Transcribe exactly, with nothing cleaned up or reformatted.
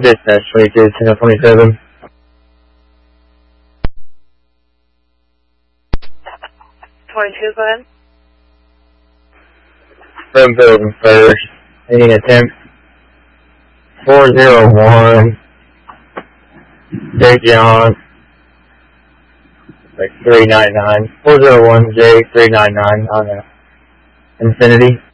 Dispatch twenty-two, ten twenty-seven. twenty-two, go ahead. From building first. Any attempt? four zero one. J. John. Like three nine nine. four zero one J three nine nine on uh, Infinity.